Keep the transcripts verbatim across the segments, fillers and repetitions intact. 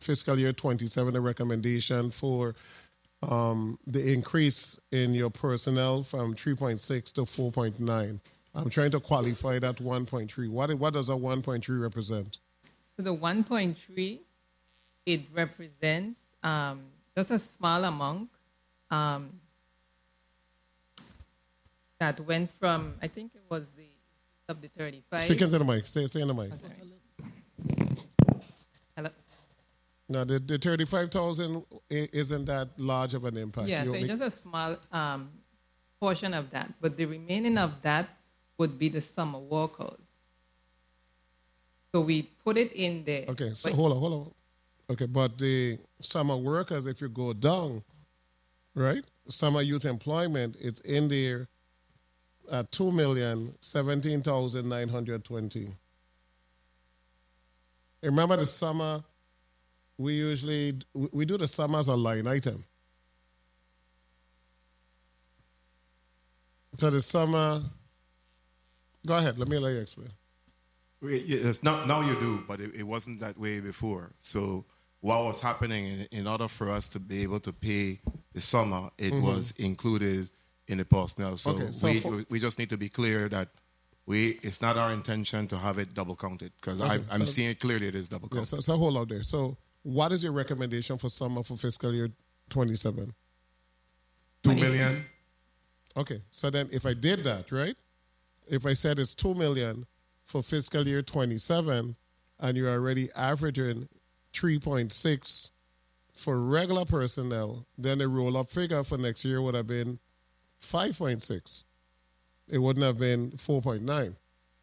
fiscal year twenty-seven, the recommendation for um, the increase in your personnel from three point six to four point nine. I'm trying to qualify that one point three. What, what does a one point three represent? So the one point three, it represents um, just a small amount um, that went from, I think it was the of the thirty-five. Speak into the mic. Stay, stay in the mic. Oh, hello? No, the, the thirty-five thousand isn't that large of an impact. Yeah, You so only- it's just a small um, portion of that. But the remaining of that would be the summer workers. So we put it in there. Okay, so But- hold on, hold on. Okay, but the summer workers, if you go down, right? Summer youth employment, it's in there at two million seventeen thousand nine hundred twenty. Remember the summer, we usually, we do the summer as a line item. So the summer, go ahead, let me let you explain. We- Yes, now, now you do, but it, it wasn't that way before. So what was happening, in, in order for us to be able to pay the summer, it was included in the personnel. So, Okay, so we, for- we just need to be clear that we it's not our intention to have it double counted, because Okay, I'm so- seeing it clearly it is double Yeah, counted. so, so hold out there. So what is your recommendation for summer for fiscal year twenty-seven? Two million? Okay, so then if I did that, right? If I said it's two million for fiscal year twenty-seven, and you're already averaging three point six for regular personnel, then the roll-up figure for next year would have been five point six. It wouldn't have been four point nine.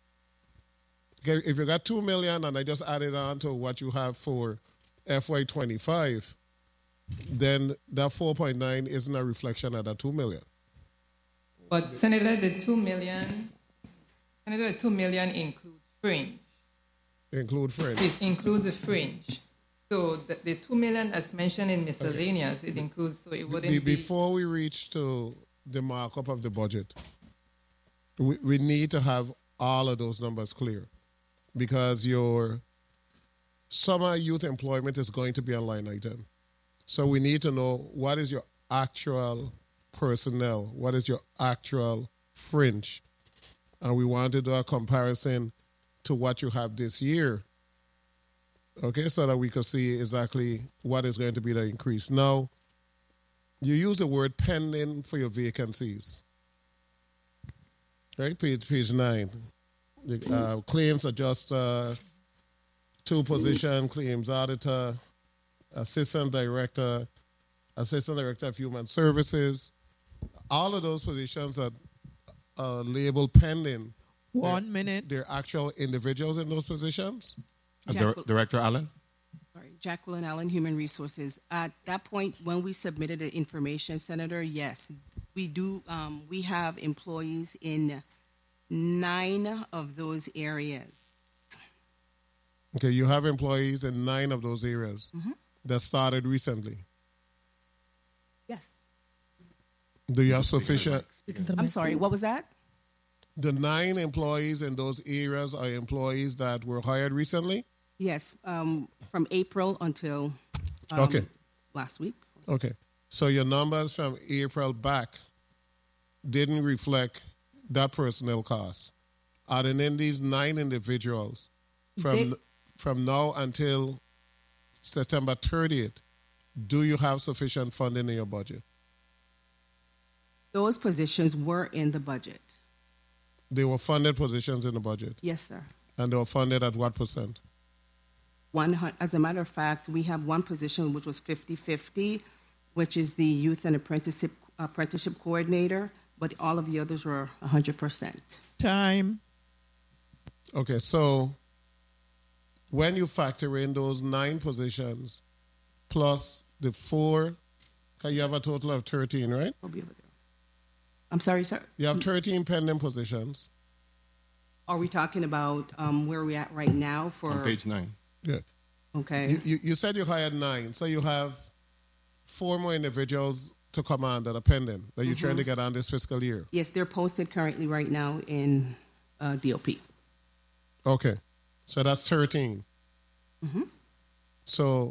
Okay, if you got two million and I just added on to what you have for F Y twenty-five, then that four point nine isn't a reflection of that two million. But Senator, the two million, Senator, the two million includes fringe. Include fringe. It includes the fringe. So the, the two million as mentioned in miscellaneous, it includes, so it wouldn't Be- be. Before we reach to the markup of the budget, we, we need to have all of those numbers clear, because your summer youth employment is going to be a line item. So we need to know what is your actual personnel, what is your actual fringe, and we want to do a comparison to what you have this year. Okay, so that we can see exactly what is going to be the increase. Now, you use the word pending for your vacancies. Right, page, page nine. The uh, claims adjuster, two position, claims auditor, assistant director, assistant director of human services. All of those positions are uh, labeled pending. One minute. They're actual individuals in those positions. Uh, Dir- Jack- Director Allen? Sorry, Jacqueline Allen, Human Resources. At that point, when we submitted the information, Senator, yes, we do. Um, we have employees in nine of those areas. Okay, you have employees in nine of those areas that started recently. Yes. Do you have sufficient? I'm sorry. What was that? The nine employees in those areas are employees that were hired recently? Yes, um, from April until um, Okay. last week. Okay. So your numbers from April back didn't reflect that personnel cost. Are then in these nine individuals from They- from now until September thirtieth, do you have sufficient funding in your budget? Those positions were in the budget. They were funded positions in the budget. Yes, sir. And they were funded at what percent? One, hun- as a matter of fact, we have one position which was fifty-fifty, which is the youth and apprenticeship apprenticeship coordinator, but all of the others were one hundred percent. Time. Okay, so when you factor in those nine positions plus the four, okay, you have a total of thirteen, right? We'll be able to. I'm sorry, sir. You have thirteen pending positions. Are we talking about um, where we're at right now for? On page nine. Yeah. Okay. You, you, you said you hired nine, so you have four more individuals to come on that are pending that you're trying to get on this fiscal year. Yes, they're posted currently right now in uh, D O P. Okay, so that's thirteen. Mm-hmm. So